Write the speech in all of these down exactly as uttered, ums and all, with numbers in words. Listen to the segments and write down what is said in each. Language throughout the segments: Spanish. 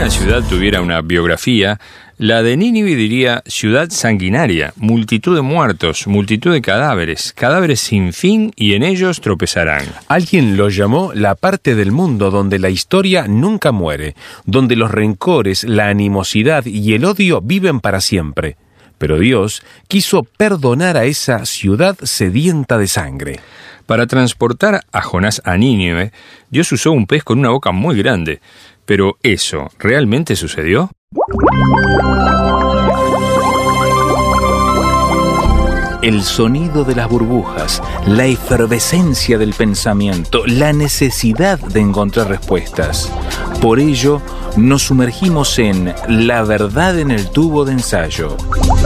una ciudad tuviera una biografía, la de Nínive diría ciudad sanguinaria, multitud de muertos, multitud de cadáveres, cadáveres sin fin y en ellos tropezarán. Alguien lo llamó la parte del mundo donde la historia nunca muere, donde los rencores, la animosidad y el odio viven para siempre. Pero Dios quiso perdonar a esa ciudad sedienta de sangre. Para transportar a Jonás a Nínive, Dios usó un pez con una boca muy grande. ¿Pero eso realmente sucedió? El sonido de las burbujas, la efervescencia del pensamiento, la necesidad de encontrar respuestas. Por ello, nos sumergimos en La verdad en el tubo de ensayo.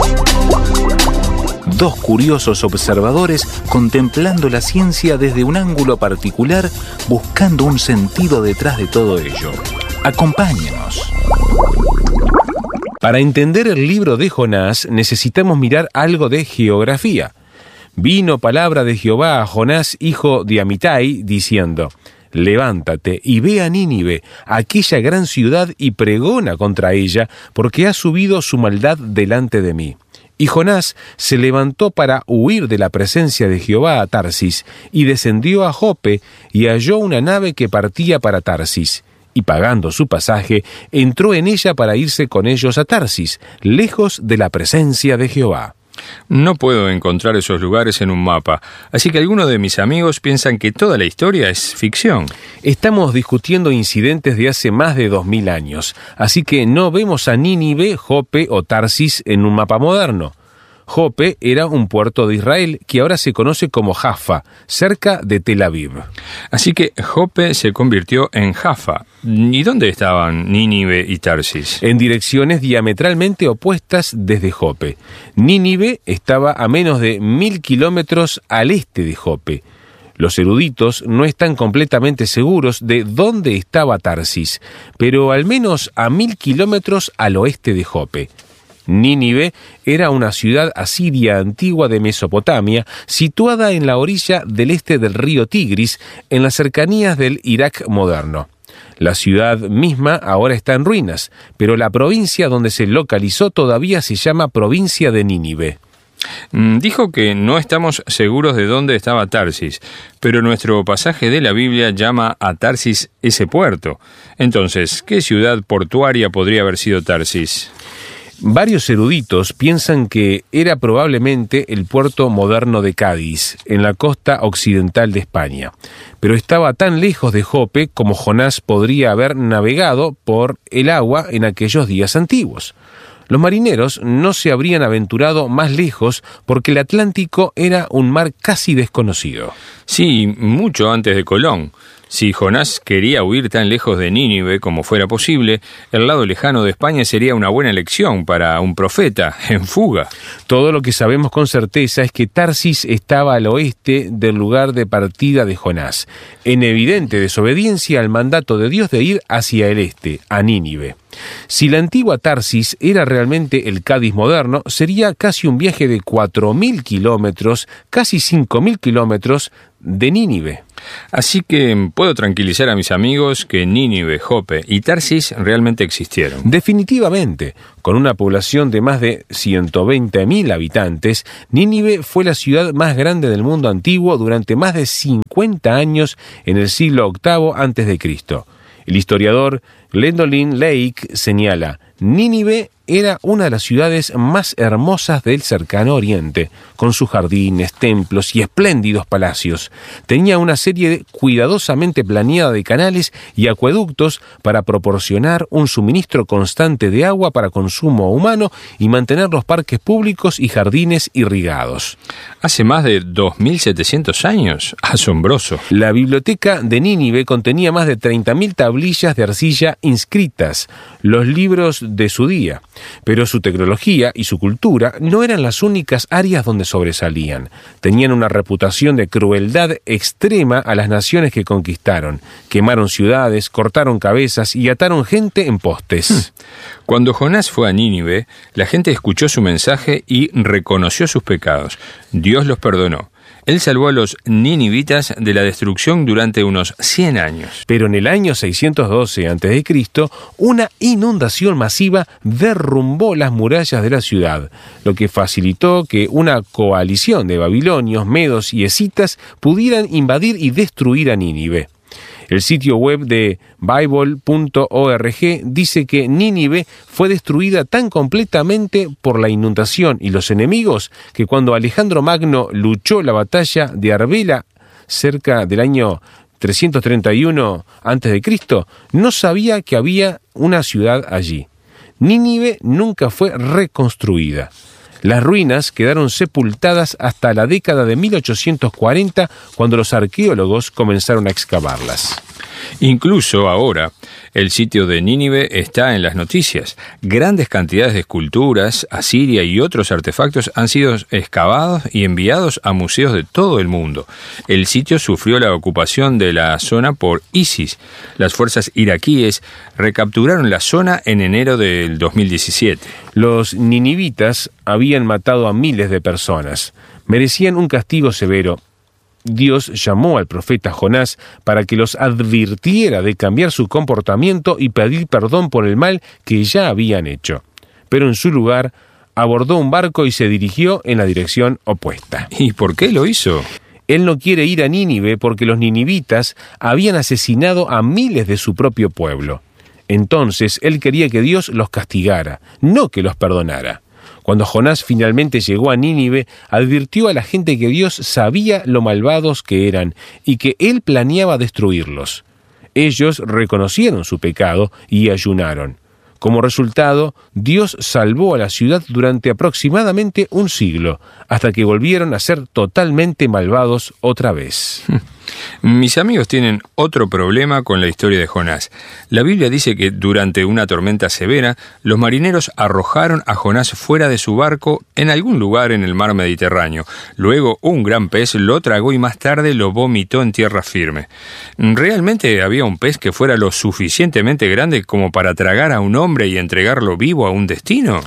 Dos curiosos observadores contemplando la ciencia desde un ángulo particular, buscando un sentido detrás de todo ello. Acompáñenos. Para entender el libro de Jonás necesitamos mirar algo de geografía. Vino palabra de Jehová a Jonás, hijo de Amitai, diciendo: levántate y ve a Nínive, aquella gran ciudad, y pregona contra ella, porque ha subido su maldad delante de mí. Y Jonás se levantó para huir de la presencia de Jehová a Tarsis, y descendió a Jope, y halló una nave que partía para Tarsis. Y pagando su pasaje, entró en ella para irse con ellos a Tarsis, lejos de la presencia de Jehová. No puedo encontrar esos lugares en un mapa, así que algunos de mis amigos piensan que toda la historia es ficción. Estamos discutiendo incidentes de hace más de dos mil años, así que no vemos a Nínive, Jope o Tarsis en un mapa moderno. Jope era un puerto de Israel que ahora se conoce como Jaffa, cerca de Tel Aviv. Así que Jope se convirtió en Jaffa. ¿Y dónde estaban Nínive y Tarsis? En direcciones diametralmente opuestas desde Jope. Nínive estaba a menos de mil kilómetros al este de Jope. Los eruditos no están completamente seguros de dónde estaba Tarsis, pero al menos a mil kilómetros al oeste de Jope. Nínive era una ciudad asiria antigua de Mesopotamia, situada en la orilla del este del río Tigris, en las cercanías del Irak moderno. La ciudad misma ahora está en ruinas, pero la provincia donde se localizó todavía se llama provincia de Nínive. Dijo que no estamos seguros de dónde estaba Tarsis, pero nuestro pasaje de la Biblia llama a Tarsis ese puerto. Entonces, ¿qué ciudad portuaria podría haber sido Tarsis? Varios eruditos piensan que era probablemente el puerto moderno de Cádiz, en la costa occidental de España, pero estaba tan lejos de Jope como Jonás podría haber navegado por el agua en aquellos días antiguos. Los marineros no se habrían aventurado más lejos porque el Atlántico era un mar casi desconocido. Sí, mucho antes de Colón. Si Jonás quería huir tan lejos de Nínive como fuera posible, el lado lejano de España sería una buena elección para un profeta en fuga. Todo lo que sabemos con certeza es que Tarsis estaba al oeste del lugar de partida de Jonás, en evidente desobediencia al mandato de Dios de ir hacia el este, a Nínive. Si la antigua Tarsis era realmente el Cádiz moderno, sería casi un viaje de cuatro mil kilómetros, casi cinco mil kilómetros de Nínive. Así que puedo tranquilizar a mis amigos que Nínive, Jope y Tarsis realmente existieron. Definitivamente, con una población de más de ciento veinte mil habitantes, Nínive fue la ciudad más grande del mundo antiguo durante más de cincuenta años en el siglo octavo antes de Cristo. El historiador Gwendolyn Lake señala: Nínive era una de las ciudades más hermosas del cercano oriente, con sus jardines, templos y espléndidos palacios. Tenía una serie de cuidadosamente planeada de canales y acueductos para proporcionar un suministro constante de agua para consumo humano y mantener los parques públicos y jardines irrigados. Hace más de dos mil setecientos años. Asombroso. La biblioteca de Nínive contenía más de treinta mil tablillas de arcilla inscritas, los libros de su día. Pero su tecnología y su cultura no eran las únicas áreas donde sobresalían. Tenían una reputación de crueldad extrema a las naciones que conquistaron. Quemaron ciudades, cortaron cabezas y ataron gente en postes. Cuando Jonás fue a Nínive, la gente escuchó su mensaje y reconoció sus pecados. Dios los perdonó. Él salvó a los ninivitas de la destrucción durante unos cien años. Pero en el año seiscientos doce antes de Cristo, una inundación masiva derrumbó las murallas de la ciudad, lo que facilitó que una coalición de babilonios, medos y escitas pudieran invadir y destruir a Nínive. El sitio web de bible punto org dice que Nínive fue destruida tan completamente por la inundación y los enemigos que cuando Alejandro Magno luchó la batalla de Arbela cerca del año trescientos treinta y uno antes de Cristo, no sabía que había una ciudad allí. Nínive nunca fue reconstruida. Las ruinas quedaron sepultadas hasta la década de mil ochocientos cuarenta, cuando los arqueólogos comenzaron a excavarlas. Incluso ahora, el sitio de Nínive está en las noticias. Grandes cantidades de esculturas, asiria y otros artefactos han sido excavados y enviados a museos de todo el mundo. El sitio sufrió la ocupación de la zona por ISIS. Las fuerzas iraquíes recapturaron la zona en enero del dos mil diecisiete. Los ninivitas habían matado a miles de personas. Merecían un castigo severo. Dios llamó al profeta Jonás para que los advirtiera de cambiar su comportamiento y pedir perdón por el mal que ya habían hecho. Pero en su lugar, abordó un barco y se dirigió en la dirección opuesta. ¿Y por qué lo hizo? Él no quiere ir a Nínive porque los ninivitas habían asesinado a miles de su propio pueblo. Entonces, él quería que Dios los castigara, no que los perdonara. Cuando Jonás finalmente llegó a Nínive, advirtió a la gente que Dios sabía lo malvados que eran y que él planeaba destruirlos. Ellos reconocieron su pecado y ayunaron. Como resultado, Dios salvó a la ciudad durante aproximadamente un siglo, hasta que volvieron a ser totalmente malvados otra vez. Mis amigos tienen otro problema con la historia de Jonás. La Biblia dice que durante una tormenta severa, los marineros arrojaron a Jonás fuera de su barco en algún lugar en el mar Mediterráneo. Luego un gran pez lo tragó y más tarde lo vomitó en tierra firme. ¿Realmente había un pez que fuera lo suficientemente grande como para tragar a un hombre y entregarlo vivo a un destino?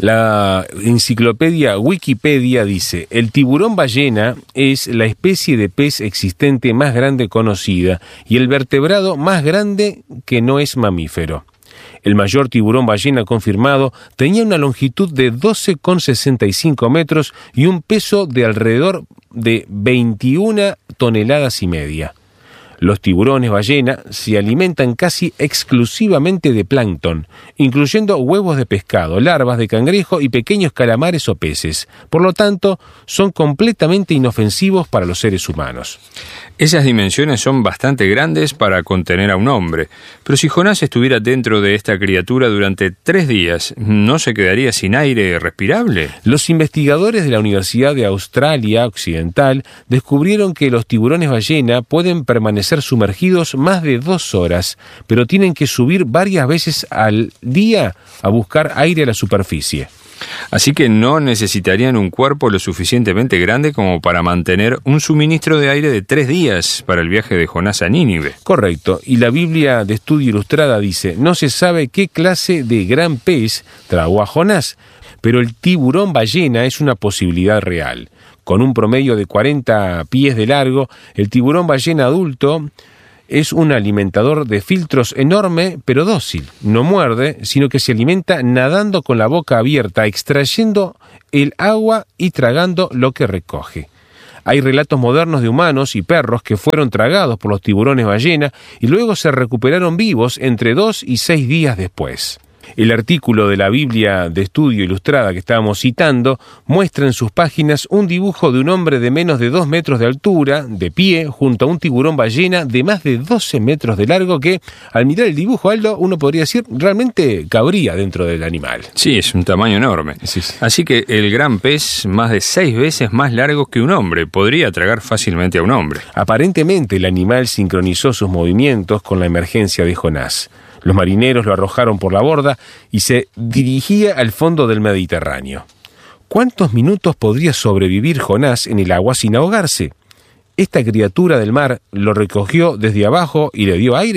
La enciclopedia Wikipedia dice: el tiburón ballena es la especie de pez existente más grande conocida y el vertebrado más grande que no es mamífero. El mayor tiburón ballena confirmado tenía una longitud de doce coma sesenta y cinco metros y un peso de alrededor de veintiuna toneladas y media. Los tiburones ballena se alimentan casi exclusivamente de plancton, incluyendo huevos de pescado, larvas de cangrejo y pequeños calamares o peces. Por lo tanto, son completamente inofensivos para los seres humanos. Esas dimensiones son bastante grandes para contener a un hombre. Pero si Jonás estuviera dentro de esta criatura durante tres días, ¿no se quedaría sin aire respirable? Los investigadores de la Universidad de Australia Occidental descubrieron que los tiburones ballena pueden permanecer sumergidos más de dos horas, pero tienen que subir varias veces al día a buscar aire a la superficie. Así que no necesitarían un cuerpo lo suficientemente grande como para mantener un suministro de aire de tres días para el viaje de Jonás a Nínive. Correcto, y la Biblia de Estudio Ilustrada dice: no se sabe qué clase de gran pez tragó a Jonás, pero el tiburón ballena es una posibilidad real. Con un promedio de cuarenta pies de largo, el tiburón ballena adulto es un alimentador de filtros enorme, pero dócil. No muerde, sino que se alimenta nadando con la boca abierta, extrayendo el agua y tragando lo que recoge. Hay relatos modernos de humanos y perros que fueron tragados por los tiburones ballena y luego se recuperaron vivos entre dos y seis días después. El artículo de la Biblia de Estudio Ilustrada que estábamos citando muestra en sus páginas un dibujo de un hombre de menos de dos metros de altura, de pie, junto a un tiburón ballena de más de doce metros de largo que, al mirar el dibujo, Aldo, uno podría decir, realmente cabría dentro del animal. Sí, es un tamaño enorme. Sí, sí. Así que el gran pez, más de seis veces más largo que un hombre, podría tragar fácilmente a un hombre. Aparentemente el animal sincronizó sus movimientos con la emergencia de Jonás. Los marineros lo arrojaron por la borda y se dirigía al fondo del Mediterráneo. ¿Cuántos minutos podría sobrevivir Jonás en el agua sin ahogarse? ¿Esta criatura del mar lo recogió desde abajo y le dio aire?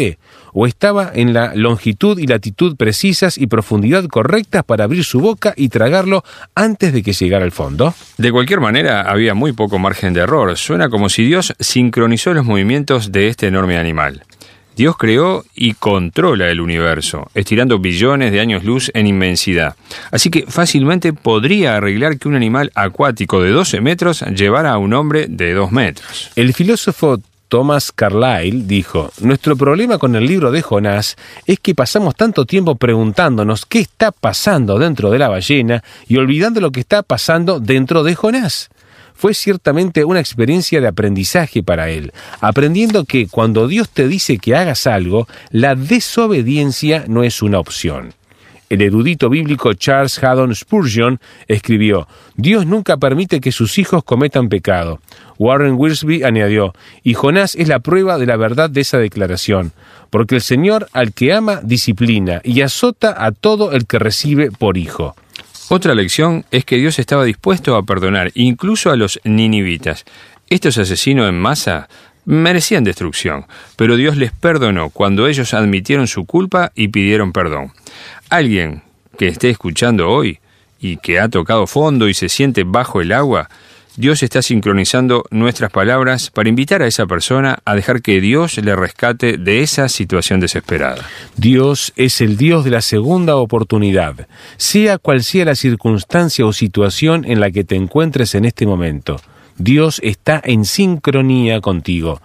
o estaba en la longitud y latitud precisas y profundidad correctas para abrir su boca y tragarlo antes de que llegara al fondo? De cualquier manera, había muy poco margen de error. Suena como si Dios sincronizó los movimientos de este enorme animal. Dios creó y controla el universo, estirando billones de años luz en inmensidad. Así que fácilmente podría arreglar que un animal acuático de doce metros llevara a un hombre de dos metros. El filósofo Thomas Carlyle dijo: nuestro problema con el libro de Jonás es que pasamos tanto tiempo preguntándonos qué está pasando dentro de la ballena y olvidando lo que está pasando dentro de Jonás. Fue ciertamente una experiencia de aprendizaje para él, aprendiendo que cuando Dios te dice que hagas algo, la desobediencia no es una opción. El erudito bíblico Charles Haddon Spurgeon escribió: Dios nunca permite que sus hijos cometan pecado. Warren Wiersbe añadió: y Jonás es la prueba de la verdad de esa declaración, porque el Señor al que ama disciplina y azota a todo el que recibe por hijo. Otra lección es que Dios estaba dispuesto a perdonar incluso a los ninivitas. Estos asesinos en masa merecían destrucción, pero Dios les perdonó cuando ellos admitieron su culpa y pidieron perdón. Alguien que esté escuchando hoy y que ha tocado fondo y se siente bajo el agua, Dios está sincronizando nuestras palabras para invitar a esa persona a dejar que Dios le rescate de esa situación desesperada. Dios es el Dios de la segunda oportunidad, sea cual sea la circunstancia o situación en la que te encuentres en este momento. Dios está en sincronía contigo.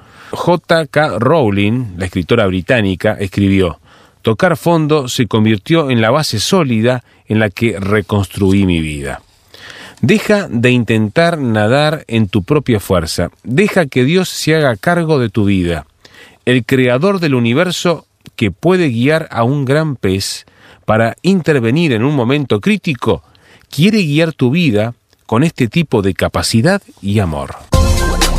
J K Rowling, la escritora británica, escribió: tocar fondo se convirtió en la base sólida en la que reconstruí mi vida. Deja de intentar nadar en tu propia fuerza. Deja que Dios se haga cargo de tu vida. El creador del universo, que puede guiar a un gran pez para intervenir en un momento crítico, quiere guiar tu vida con este tipo de capacidad y amor.